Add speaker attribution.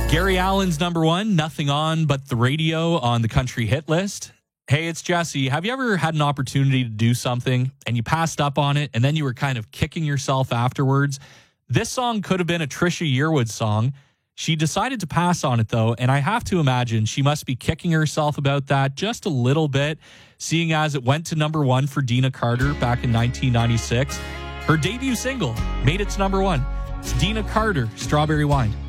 Speaker 1: Gary Allen's number one, Nothing On But the Radio on the country hit list. Hey, it's Jesse. Have you ever had an opportunity to do something and you passed up on it and then you were kind of kicking yourself afterwards? This song could have been a Trisha Yearwood song. She decided to pass on it, though, and I have to imagine she must be kicking herself about that just a little bit, seeing as it went to number one for Dina Carter back in 1996. Her debut single made it to number one. It's Dina Carter, Strawberry Wine.